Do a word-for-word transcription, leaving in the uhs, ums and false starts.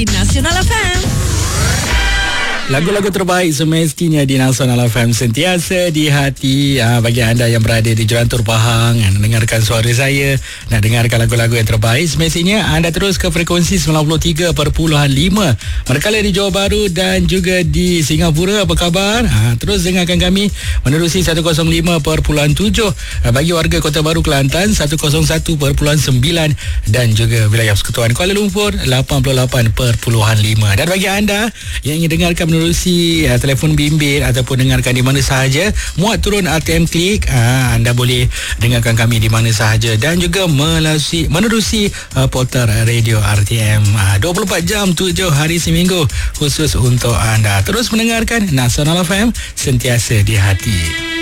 Nasional F M. Lagu-lagu terbaik semestinya di Nasional F M, sentiasa di hati. Aa, bagi anda yang berada di Jerantur Pahang, yang mendengarkan suara saya, nak dengarkan lagu-lagu yang terbaik, semestinya anda terus ke frekuensi sembilan puluh tiga perpuluhan lima. Manakala di Johor Bahru dan juga di Singapura, apa khabar? Aa, terus dengarkan kami menerusi seratus lima perpuluhan tujuh. Aa, bagi warga Kota Baru Kelantan, seratus satu perpuluhan sembilan, dan juga wilayah Persekutuan Kuala Lumpur, lapan puluh lapan perpuluhan lima. Dan bagi anda yang ingin dengarkan menerusi uh, telefon bimbit ataupun dengarkan di mana sahaja, muat turun R T M Klik, uh, anda boleh dengarkan kami di mana sahaja dan juga melalui menerusi uh, portal radio R T M uh, dua puluh empat jam tujuh hari seminggu khusus untuk anda. Terus mendengarkan Nasional F M, sentiasa di hati.